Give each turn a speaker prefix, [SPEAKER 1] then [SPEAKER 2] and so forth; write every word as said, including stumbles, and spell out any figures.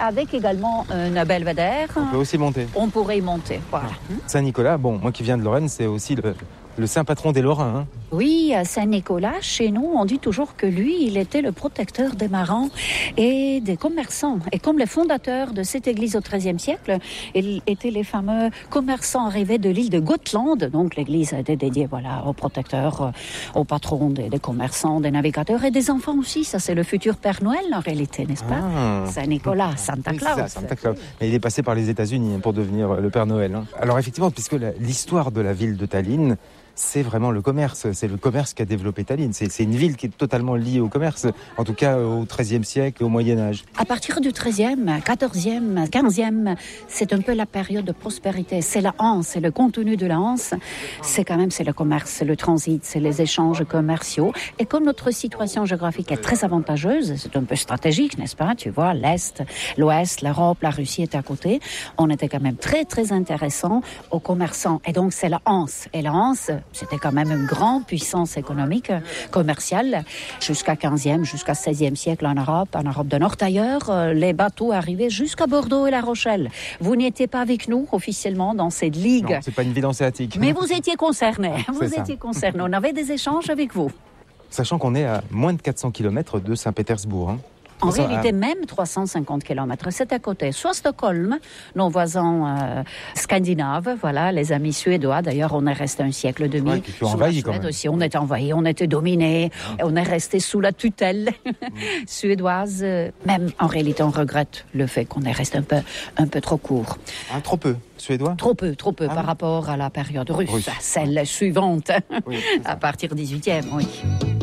[SPEAKER 1] avec également un belvédère.
[SPEAKER 2] On peut aussi monter.
[SPEAKER 1] On pourrait y monter, voilà.
[SPEAKER 2] Saint-Nicolas, bon, moi qui viens de Lorraine, c'est aussi le, le saint patron des Lorrains. Hein.
[SPEAKER 1] Oui, Saint-Nicolas, chez nous, on dit toujours que lui, il était le protecteur des marins et des commerçants. Et comme les fondateurs de cette église au treizième siècle, ils étaient les fameux commerçants arrivés de l'île de Gotland. Donc l'église a été dédiée voilà, aux protecteurs, aux patrons des, des commerçants, des navigateurs et des enfants aussi. Ça, c'est le futur Père Noël, en réalité, n'est-ce pas?
[SPEAKER 2] Ah.
[SPEAKER 1] Saint-Nicolas, Santa
[SPEAKER 2] oui,
[SPEAKER 1] Claus.
[SPEAKER 2] Ça, Santa Claus. Et il est passé par les États-Unis pour devenir le Père Noël. Hein. Alors effectivement, puisque la, l'histoire de la ville de Tallinn, c'est vraiment le commerce. C'est le commerce qui a développé Tallinn. C'est, c'est une ville qui est totalement liée au commerce, en tout cas au treizième siècle et au Moyen-Âge.
[SPEAKER 1] À partir du treizième, quatorzième, quinzième, c'est un peu la période de prospérité. C'est la Hanse, c'est le contenu de la Hanse. C'est quand même c'est le commerce, c'est le transit, c'est les échanges commerciaux. Et comme notre situation géographique est très avantageuse, c'est un peu stratégique, n'est-ce pas? Tu vois, l'Est, l'Ouest, l'Europe, la Russie est à côté. On était quand même très, très intéressant aux commerçants. Et donc, c'est la Hanse. Et la Hanse, c'était quand même une grande puissance économique, commerciale, jusqu'à quinzième, jusqu'à seizième siècle en Europe, en Europe de Nord. D'ailleurs, les bateaux arrivaient jusqu'à Bordeaux et La Rochelle. Vous n'étiez pas avec nous officiellement dans cette ligue.
[SPEAKER 2] Non, c'est pas une ville hanséatique.
[SPEAKER 1] Mais vous étiez concernés. Vous
[SPEAKER 2] C'est
[SPEAKER 1] étiez
[SPEAKER 2] ça.
[SPEAKER 1] concernés. On avait des échanges avec vous.
[SPEAKER 2] Sachant qu'on est à moins de quatre cents kilomètres de Saint-Pétersbourg. Hein.
[SPEAKER 1] En
[SPEAKER 2] Ça,
[SPEAKER 1] réalité,
[SPEAKER 2] à...
[SPEAKER 1] même trois cent cinquante kilomètres. C'est à côté. Soit Stockholm, nos voisins euh, scandinaves, voilà, les amis suédois. D'ailleurs, on est resté un siècle et demi.
[SPEAKER 2] Ouais, qui sont envahis quand même.
[SPEAKER 1] Aussi. On était envahis, on était dominés. Ouais. On est resté sous la tutelle suédoise. Même, en réalité, on regrette le fait qu'on est resté un peu, un peu trop court.
[SPEAKER 2] Ah, trop peu, suédois?
[SPEAKER 1] Trop peu, trop peu
[SPEAKER 2] ah,
[SPEAKER 1] par
[SPEAKER 2] oui.
[SPEAKER 1] rapport à la période russe.
[SPEAKER 2] russe.
[SPEAKER 1] Celle suivante,
[SPEAKER 2] oui,
[SPEAKER 1] à partir du dix-huitième, oui.